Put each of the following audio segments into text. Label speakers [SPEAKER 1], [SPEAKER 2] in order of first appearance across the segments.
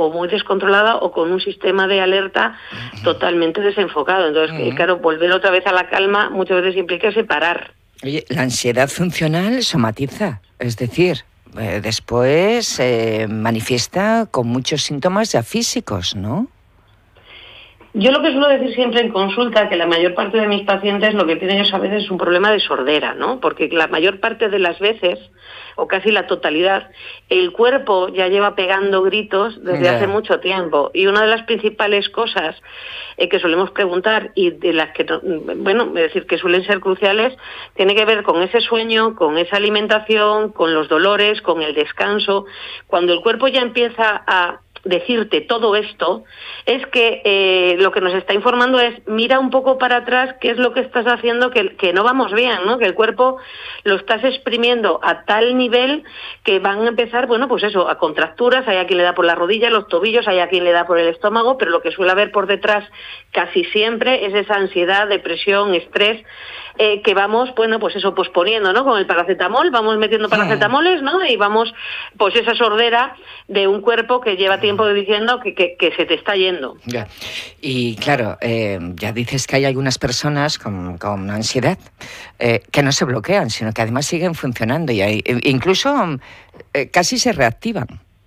[SPEAKER 1] o muy descontrolada o con un sistema de alerta totalmente desenfocado. Entonces, claro, volver otra vez a la calma muchas veces implica separar.
[SPEAKER 2] Oye, la ansiedad funcional somatiza, es decir, después manifiesta con muchos síntomas ya físicos, ¿no?
[SPEAKER 1] Yo lo que suelo decir siempre en consulta, que la mayor parte de mis pacientes lo que tienen es a veces un problema de sordera, ¿no? Porque la mayor parte de las veces, o casi la totalidad, el cuerpo ya lleva pegando gritos desde hace mucho tiempo. Y una de las principales cosas que solemos preguntar y de las que, bueno, es decir, que suelen ser cruciales, tiene que ver con ese sueño, con esa alimentación, con los dolores, con el descanso. Cuando el cuerpo ya empieza a decirte todo esto, es que lo que nos está informando es mira un poco para atrás qué es lo que estás haciendo que no vamos bien, ¿no? Que el cuerpo lo estás exprimiendo a tal nivel que van a empezar, bueno, pues eso, a contracturas, hay a quien le da por la rodilla, los tobillos, hay a quien le da por el estómago, pero lo que suele haber por detrás casi siempre es esa ansiedad, depresión, estrés, que vamos, bueno, pues eso, posponiendo, ¿no? Con el paracetamol, vamos metiendo paracetamoles, ¿no? Y vamos, pues esa sordera de un cuerpo que lleva tiempo diciendo que se te está yendo.
[SPEAKER 2] Ya. Y claro, ya dices que hay algunas personas con ansiedad que no se bloquean, sino que además siguen funcionando y incluso casi se reactivan.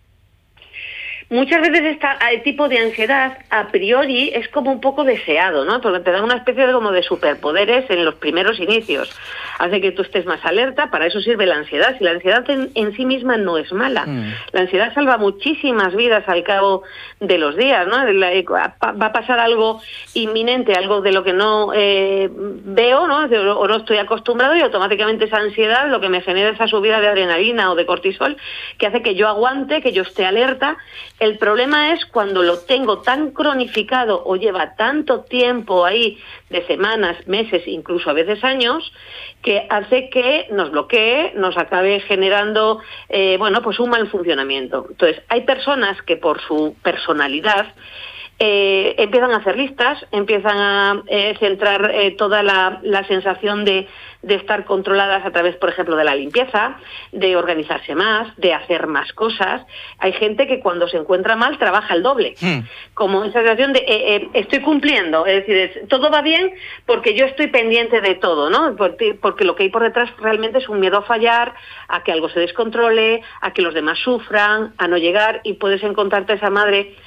[SPEAKER 1] Muchas veces este tipo de ansiedad a priori es como un poco deseado, ¿no? Porque te da una especie de como de superpoderes en los primeros inicios. Hace que tú estés más alerta, para eso sirve la ansiedad. Si la ansiedad en sí misma no es mala. La ansiedad salva muchísimas vidas al cabo de los días, ¿no? Va a pasar algo inminente, algo de lo que no veo, ¿no? O no estoy acostumbrado, y automáticamente esa ansiedad lo que me genera es esa subida de adrenalina o de cortisol que hace que yo aguante, que yo esté alerta. El problema es cuando lo tengo tan cronificado o lleva tanto tiempo ahí, de semanas, meses, incluso a veces años, que hace que nos bloquee, nos acabe generando, bueno, pues un mal funcionamiento. Entonces, hay personas que por su personalidad empiezan a hacer listas, empiezan a centrar toda la sensación de estar controladas a través, por ejemplo, de la limpieza, de organizarse más, de hacer más cosas. Hay gente que cuando se encuentra mal trabaja el doble, como esa sensación de estoy cumpliendo, es decir, todo va bien porque yo estoy pendiente de todo, ¿no? Porque lo que hay por detrás realmente es un miedo a fallar, a que algo se descontrole, a que los demás sufran, a no llegar, y puedes encontrarte esa madre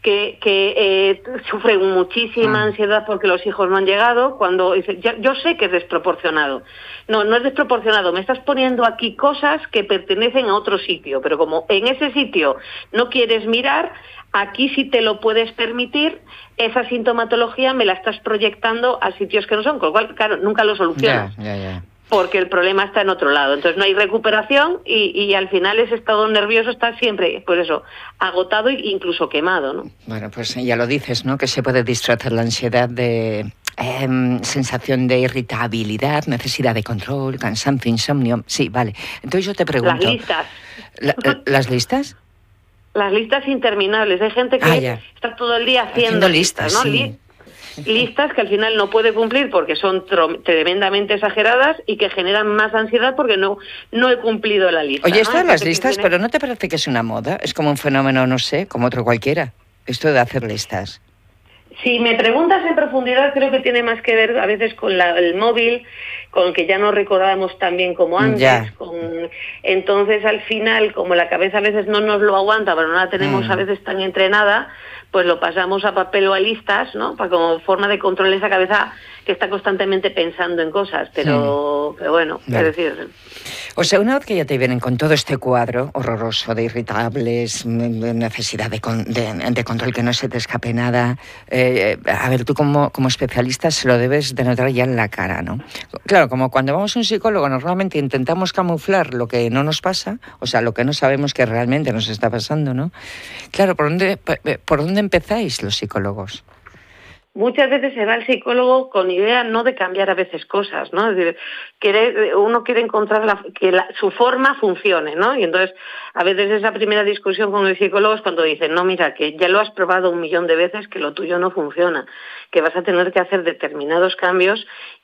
[SPEAKER 1] que sufre muchísima ansiedad porque los hijos no han llegado, cuando dice, yo sé que es desproporcionado. No es desproporcionado, me estás poniendo aquí cosas que pertenecen a otro sitio, pero como en ese sitio no quieres mirar, aquí sí te lo puedes permitir, esa sintomatología me la estás proyectando a sitios que no son, con lo cual, claro, nunca lo solucionas.
[SPEAKER 2] Ya.
[SPEAKER 1] Porque el problema está en otro lado. Entonces no hay recuperación y al final ese estado nervioso está siempre, pues eso, agotado e incluso quemado, ¿no?
[SPEAKER 2] Bueno, pues ya lo dices, ¿no? Que se puede disfrazar la ansiedad de sensación de irritabilidad, necesidad de control, cansancio, insomnio. Sí, vale. Entonces yo te pregunto...
[SPEAKER 1] Las listas.
[SPEAKER 2] ¿Las listas?
[SPEAKER 1] Las listas interminables. Hay gente que está todo el día haciendo listas, ¿no?
[SPEAKER 2] Sí.
[SPEAKER 1] Listas que al final no puede cumplir porque son tremendamente exageradas y que generan más ansiedad porque no he cumplido la lista.
[SPEAKER 2] Oye, esto de las listas, pero ¿no te parece que es una moda? Es como un fenómeno, no sé, como otro cualquiera, esto de hacer listas.
[SPEAKER 1] Si me preguntas en profundidad, creo que tiene más que ver a veces con el móvil, con que ya no recordamos tan bien como antes. Entonces, al final, como la cabeza a veces no nos lo aguanta, pero no la tenemos a veces tan entrenada, pues lo pasamos a papel o a listas, ¿no? Como forma de controlar esa cabeza que está constantemente pensando en cosas. Pero bueno, es decir...
[SPEAKER 2] O sea, una vez que ya te vienen con todo este cuadro horroroso de irritables, necesidad de control, que no se te escape nada, a ver, tú como especialista se lo debes de notar ya en la cara, ¿no? Claro, como cuando vamos a un psicólogo normalmente intentamos camuflar lo que no nos pasa, o sea, lo que no sabemos que realmente nos está pasando, ¿no? Claro, ¿por dónde empezáis los psicólogos?
[SPEAKER 1] Muchas veces se va al psicólogo con idea no de cambiar a veces cosas, ¿no? Es decir, uno quiere encontrar que su forma funcione, ¿no? Y entonces, a veces esa primera discusión con el psicólogo es cuando dicen, no, mira, que ya lo has probado 1.000.000 de veces, que lo tuyo no funciona, que vas a tener que hacer determinados cambios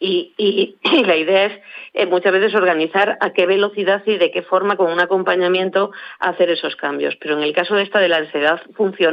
[SPEAKER 1] y la idea es muchas veces organizar a qué velocidad y de qué forma, con un acompañamiento, hacer esos cambios. Pero en el caso de la ansiedad funciona.